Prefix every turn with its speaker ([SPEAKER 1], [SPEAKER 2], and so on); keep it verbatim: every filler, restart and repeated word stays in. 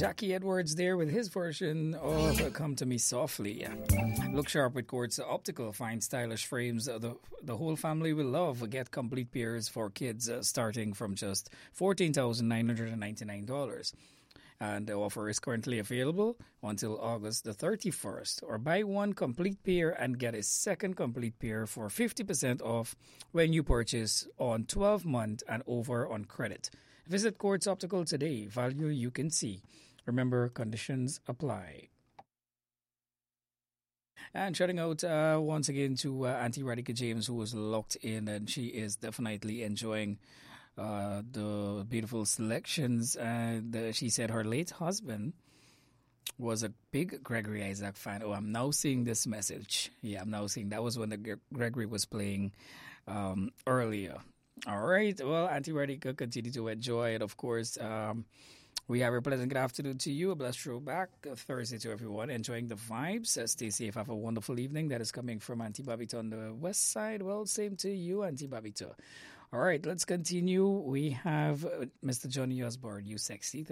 [SPEAKER 1] Jackie Edwards there with his version of Come to Me Softly. Look sharp with Quartz Optical. Find stylish frames the, the whole family will love. Get complete pairs for kids uh, starting from just fourteen thousand nine hundred ninety-nine dollars. And the offer is currently available until August the thirty-first. Or buy one complete pair and get a second complete pair for fifty percent off when you purchase on twelve month and over on credit. Visit Quartz Optical today. Value you can see. Remember, conditions apply. And shouting out uh, once again to uh, Auntie Radhika James, who was locked in, and she is definitely enjoying uh, the beautiful selections. And uh, she said her late husband was a big Gregory Isaac fan. Oh, I'm now seeing this message. Yeah, I'm now seeing that was when the Gre- Gregory was playing um, earlier. All right. Well, Auntie Radhika, continue to enjoy it, of course. Um, We have a pleasant good afternoon to you. A blessed throwback Thursday to everyone. Enjoying the vibes. Uh, stay safe. Have a wonderful evening. That is coming from Auntie Babito on the west side. Well, same to you, Auntie Babito. All right, let's continue. We have uh, Mister Johnny Osborne, You Sexy.